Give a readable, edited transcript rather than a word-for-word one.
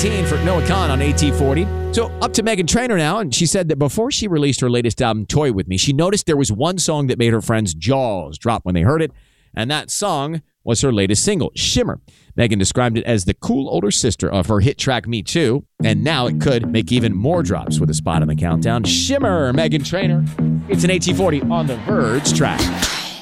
19 for Noah Khan on AT40. So up to Meghan Trainor now, and she said that before she released her latest album, Toy With Me, she noticed there was one song that made her friends' jaws drop when they heard it, and that song was her latest single, Shimmer. Meghan described it as the cool older sister of her hit track, Me Too, and now it could make even more drops with a spot on the countdown. Shimmer, Meghan Trainor. It's an AT40 on the Verge track.